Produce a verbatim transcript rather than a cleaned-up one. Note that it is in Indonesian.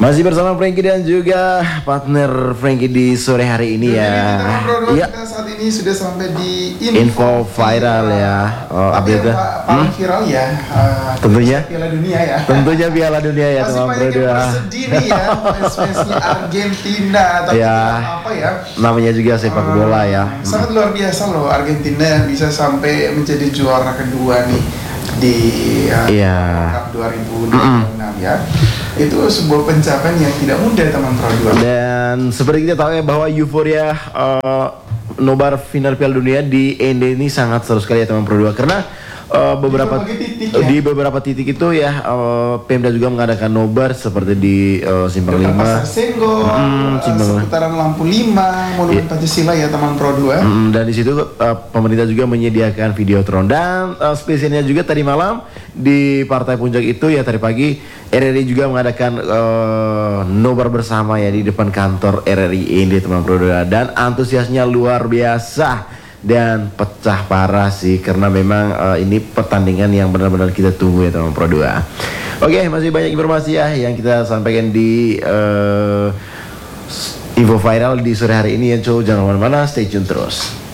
Masih bersama Frankie dan juga partner Frankie di sore hari ini ya. Iya. Kita saat ini sudah sampai di info, info viral ya. Oh, update ya. Paling hmm? viral ya. Uh, tentunya Piala Dunia ya. Tentunya Piala Dunia ya teman Bro. Masih banyak yang bersedih nih ya. Fans-fansnya Argentina. Tapi ya, apa ya? Namanya juga sepak uh, bola ya. Sangat luar biasa loh Argentina bisa sampai menjadi juara kedua nih di uh, yeah. Cup dua ribu dua puluh enam mm. ya. Itu sebuah pencapaian yang tidak mudah teman Pro dua. Dan seperti kita tahu ya bahwa euforia uh, nobar final Piala Dunia di Ende ini sangat seru sekali ya teman Pro dua karena uh, beberapa di, titik, ya? di beberapa titik itu ya uh, Pemda juga mengadakan nobar seperti di uh, Simpang lima, Pasar Senggol, hmm, uh, seputaran Lampu lima, Monumen Pancasila ya teman Pro dua. Hmm, dan di situ uh, pemerintah juga menyediakan videotron dan uh, spesialnya juga tadi malam di Partai Puncak itu ya tadi pagi R R I juga mengadakan uh, nobar bersama ya di depan kantor R R I ini teman Pro dua dan antusiasnya luar biasa dan pecah parah sih karena memang uh, ini pertandingan yang benar-benar kita tunggu ya teman Pro dua. Oke, masih banyak informasi ya yang kita sampaikan di uh, info viral di sore hari ini ya, so jangan kemana-mana, stay tune terus.